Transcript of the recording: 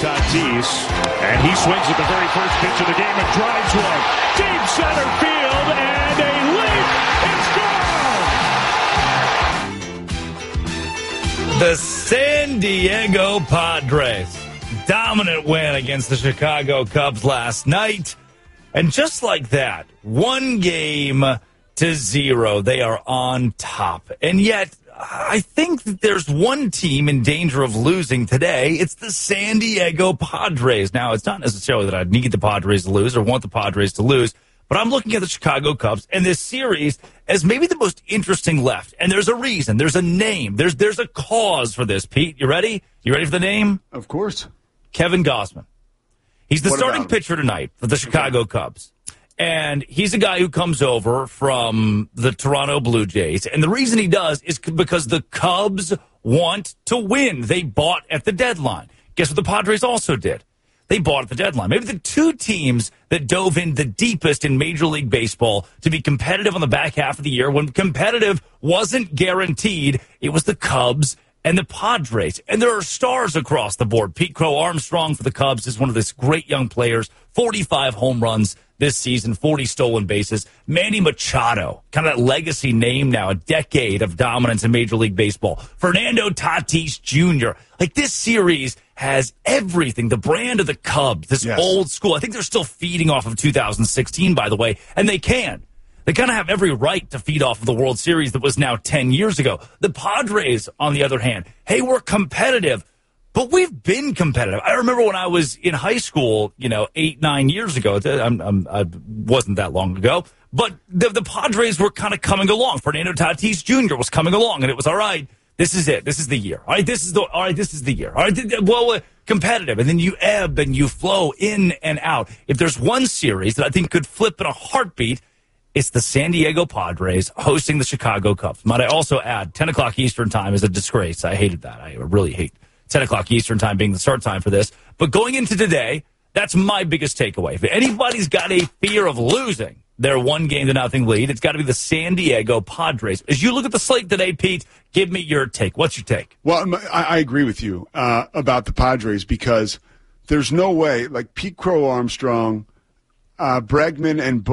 Tatis, and he swings at the very first pitch of the game and drives one. Deep center field, and a leap. It's gone! The San Diego Padres. Dominant win against the Chicago Cubs last night. And just like that, 1-0, they are on top. And yet, I think that there's one team in danger of losing today. It's the San Diego Padres. Now, it's not necessarily that I need the Padres to lose or want the Padres to lose, but I'm looking at the Chicago Cubs and this series as maybe the most interesting left. And there's a reason. There's a name. There's a cause for this, Pete. You ready? You ready for the name? Of course. Kevin Gausman. He's the starting pitcher tonight for the Chicago Cubs. And he's a guy who comes over from the Toronto Blue Jays. And the reason he does is because the Cubs want to win. They bought at the deadline. Guess what the Padres also did? They bought at the deadline. Maybe the two teams that dove in the deepest in Major League Baseball to be competitive on the back half of the year when competitive wasn't guaranteed, it was the Cubs and the Padres. And there are stars across the board. Pete Crow Armstrong for the Cubs is one of these great young players. 45 home runs this season, 40 stolen bases. Manny Machado, kind of that legacy name now, a decade of dominance in Major League Baseball. Fernando Tatis Jr. Like, this series has everything. The brand of the Cubs, this old school. I think they're still feeding off of 2016, by the way, and they can. They kind of have every right to feed off of the World Series that was now 10 years ago. The Padres, on the other hand, hey, we're competitive, but we've been competitive. I remember when I was in high school, 8-9 years ago. I wasn't that long ago, but the Padres were kind of coming along. Fernando Tatis Jr. was coming along, and it was all right. This is it. This is the year. All right, this is the year. All right, well, competitive, and then you ebb and you flow in and out. If there's one series that I think could flip in a heartbeat, it's the San Diego Padres hosting the Chicago Cubs. Might I also add, 10 o'clock Eastern time is a disgrace. I hated that. I really hate 10 o'clock Eastern time being the start time for this. But going into today, that's my biggest takeaway. If anybody's got a fear of losing their 1-0 lead, it's got to be the San Diego Padres. As you look at the slate today, Pete, give me your take. What's your take? Well, I agree with you about the Padres because there's no way, like Pete Crow Armstrong, Bregman, and